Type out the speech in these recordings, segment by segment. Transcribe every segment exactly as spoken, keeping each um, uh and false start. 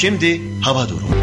Şimdi hava durumu.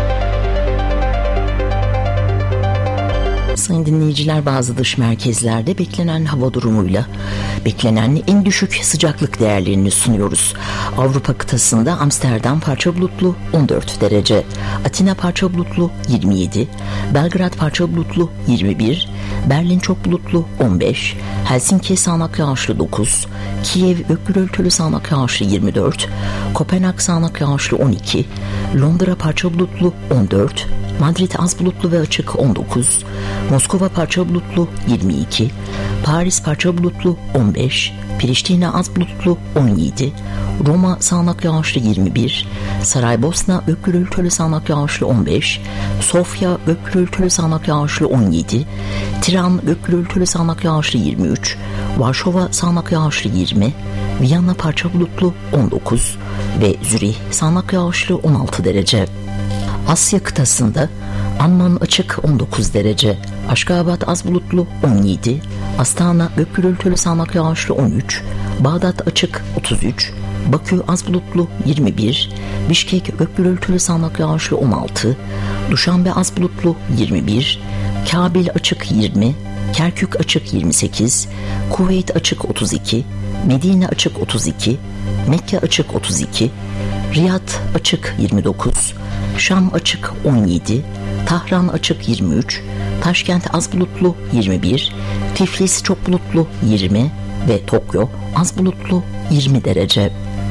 Sayın dinleyiciler, bazı dış merkezlerde beklenen hava durumuyla beklenen en düşük sıcaklık değerlerini sunuyoruz. Avrupa kıtasında Amsterdam parça bulutlu on dört derece, Atina parça bulutlu yirmi yedi, Belgrad parça bulutlu yirmi bir, Berlin çok bulutlu on beş, Helsinki sağanak yağışlı dokuz, Kiev gök gürültülü sağanak yağışlı yirmi dört, Kopenhag sağanak yağışlı on iki, Londra parça bulutlu on dört, Madrid az bulutlu ve açık on dokuz, Moskova parça bulutlu yirmi iki, Paris parça bulutlu on beş, Priştine az bulutlu on yedi, Roma sağanak yağışlı yirmi bir, Saraybosna gök gürültülü sağanak yağışlı on beş, Sofya gök gürültülü sağanak yağışlı on yedi, Tiran gök gürültülü sağanak yağışlı yirmi üç, Varşova sağanak yağışlı yirmi, Viyana parça bulutlu on dokuz ve Zürih sağanak yağışlı on altı derece. Asya kıtasında Amman açık on dokuz derece, Aşgabat az bulutlu on yedi, Astana gök gürültülü sağanak yağışlı on üç, Bağdat açık otuz üç, Bakü az bulutlu yirmi bir, Bişkek gök gürültülü sağanak yağışlı on altı, Duşanbe az bulutlu yirmi bir, Kabil açık yirmi, Kerkük açık yirmi sekiz, Kuveyt açık otuz iki, Medine açık otuz iki, Mekke açık otuz iki, Riyad açık yirmi dokuz, Şam açık on yedi, Tahran açık yirmi üç, Taşkent az bulutlu yirmi bir, Tiflis çok bulutlu yirmi ve Tokyo az bulutlu yirmi derece.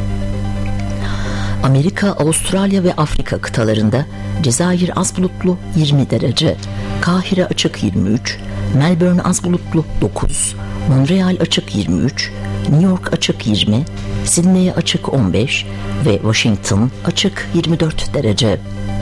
Amerika, Avustralya ve Afrika kıtalarında Cezayir az bulutlu yirmi derece, Kahire açık yirmi üç, Melbourne az bulutlu dokuz, Montreal açık yirmi üç, New York açık yirmi, Sydney açık on beş ve Washington açık yirmi dört derece.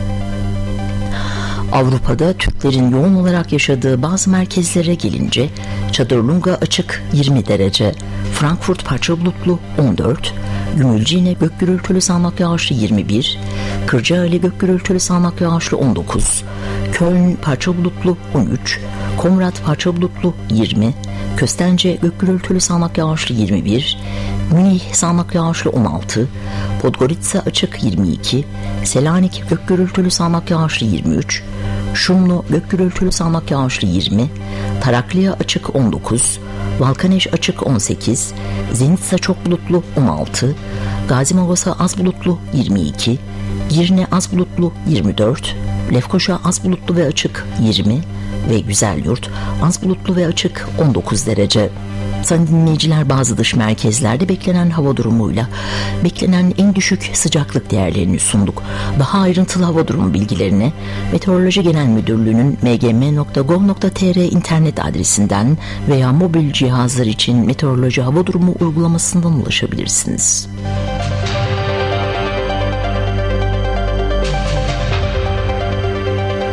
Avrupa'da Türklerin yoğun olarak yaşadığı bazı merkezlere gelince Çadırlunga açık yirmi derece, Frankfurt parça bulutlu on dört, Gümülcine gök gürültülü sağanak yağışlı yirmi bir, Kırcaali gök gürültülü sağanak yağışlı on dokuz, Köln parça bulutlu on üç, Komrat parça bulutlu yirmi, Köstence gök gürültülü sağanak yağışlı yirmi bir, Münih sağanak yağışlı on altı, Podgorica açık yirmi iki, Selanik gök gürültülü sağanak yağışlı yirmi üç, Şumlu gök gürültülü sağanak yağışlı yirmi, Tarakliya açık on dokuz, Valkaneş açık on sekiz, Zenitsa çok bulutlu on altı, Gazimavasa az bulutlu yirmi iki, Girne az bulutlu yirmi dört, Lefkoşa az bulutlu ve açık yirmi ve Güzelyurt az bulutlu ve açık on dokuz derece. Sayın dinleyiciler, bazı dış merkezlerde beklenen hava durumuyla beklenen en düşük sıcaklık değerlerini sunduk. Daha ayrıntılı hava durumu bilgilerine Meteoroloji Genel Müdürlüğü'nün m g m nokta gov nokta t r internet adresinden veya mobil cihazlar için meteoroloji hava durumu uygulamasından ulaşabilirsiniz.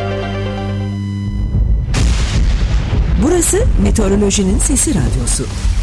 Burası Meteorolojinin Sesi Radyosu.